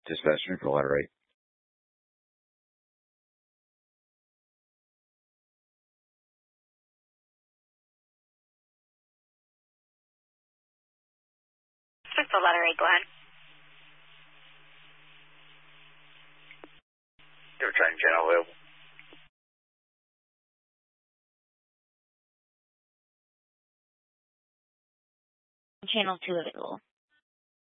Dispatch neutral letter 8. Neutral letter 8, go ahead. You're trying channel available. Channel 2 available.